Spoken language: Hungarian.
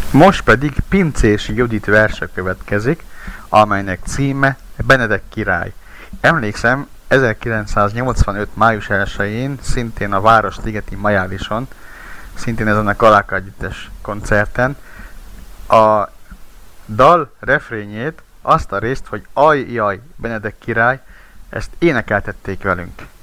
Most pedig Pincés Judit verse következik, amelynek címe Benedek király. Emlékszem, 1985. május 1-én, szintén a Városligeti Majálison, szintén ezen a Kaláka együttes koncerten, a dal refrényét, azt a részt, hogy ajjaj, Benedek király, ezt énekeltették velünk.